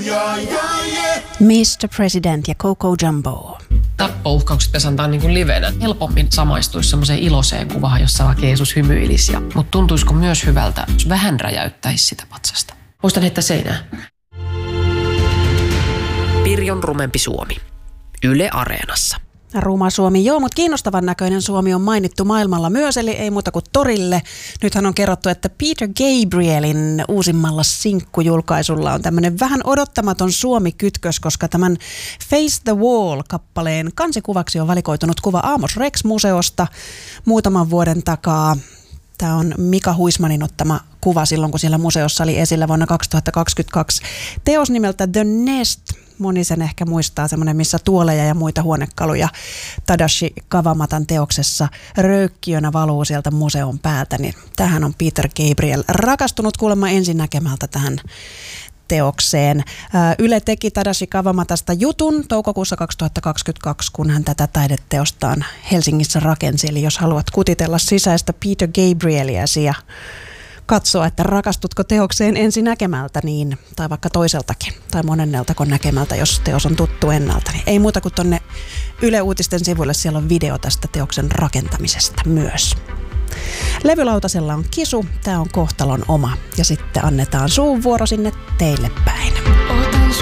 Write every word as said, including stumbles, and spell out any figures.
mister President ja Coco Jumbo. Tappouhkaukset pitäisi antaa niin kuin livenä. Helpommin samaistuisi semmoiseen iloiseen kuvaan, jossa vaikka Jeesus hymyilisi. Mutta tuntuisiko myös hyvältä, jos vähän räjäyttäisi sitä patsasta? Muistan heittää seinään. Pirjon rumempi Suomi. Yle Areenassa. Ruma Suomi, joo, mutta kiinnostavan näköinen Suomi on mainittu maailmalla myös, eli ei muuta kuin torille. Nythän on kerrottu, että Peter Gabrielin uusimmalla sinkkujulkaisulla on tämmöinen vähän odottamaton Suomi-kytkös, koska tämän Face the Wall-kappaleen kansikuvaksi on valikoitunut kuva Amos Rex-museosta muutaman vuoden takaa. Tämä on Mika Huismanin ottama kuva silloin, kun siellä museossa oli esillä vuonna kaksituhattakaksikymmentäkaksi. Teos nimeltä The Nest. Moni sen ehkä muistaa, semmoinen, missä tuoleja ja muita huonekaluja Tadashi Kawamatan teoksessa röykkiönä valuu sieltä museon päältä. Niin tähän on Peter Gabriel rakastunut kuulemma ensinnäkemältä tähän teokseen. Yle teki Tadashi Kawamatasta jutun toukokuussa kaksituhattakaksikymmentäkaksi, kun hän tätä taideteostaan Helsingissä rakensi. Eli jos haluat kutitella sisäistä Peter Gabrieliäsi ja katsoa, että rakastutko teokseen ensi näkemältä, niin, tai vaikka toiseltakin, tai monenneltako näkemältä, jos teos on tuttu ennalta, niin ei muuta kuin tonne Yle Uutisten sivuille, siellä on video tästä teoksen rakentamisesta myös. Levylautasella on kisu, tämä on kohtalon oma, ja sitten annetaan suun vuoro sinne teille päin.